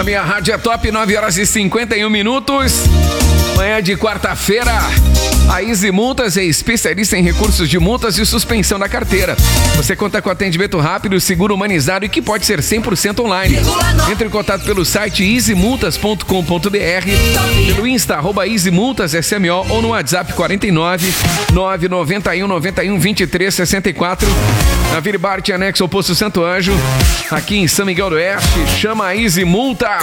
minha rádio é top, 9h51. Manhã de quarta-feira. A Easy Multas é especialista em recursos de multas e suspensão da carteira. Você conta com atendimento rápido, seguro, humanizado e que pode ser 100% online. Entre em contato pelo site easymultas.com.br, pelo Insta, @easymultassmo ou no WhatsApp 49 991 91 23 64. Na Viribarte, anexo ao Posto Santo Anjo, aqui em São Miguel do Oeste. Chama a Easy Multas.